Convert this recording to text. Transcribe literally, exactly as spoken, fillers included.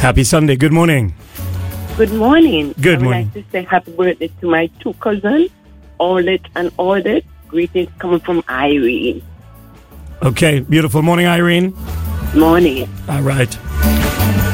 Happy Sunday. Good morning. Good morning. Good I would morning. like to say happy birthday to my two cousins, Orlet and Ordet. Greetings coming from Irene. Okay, beautiful morning, Irene. Morning. All right.